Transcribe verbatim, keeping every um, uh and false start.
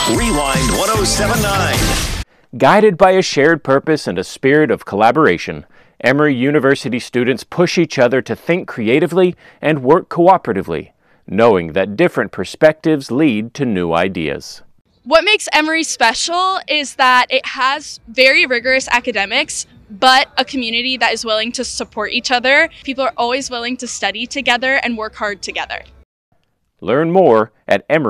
Rewind ten seventy-nine. Guided by a shared purpose and a spirit of collaboration, Emory University students push each other to think creatively and work cooperatively, knowing that different perspectives lead to new ideas. What makes Emory special is that it has very rigorous academics, but a community that is willing to support each other. People are always willing to study together and work hard together. Learn more at Emory.